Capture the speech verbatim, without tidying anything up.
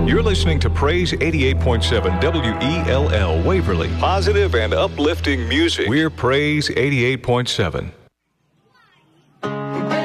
You're listening to Praise eighty-eight point seven W E L L Waverly. Positive and uplifting music. We're Praise eighty-eight point seven.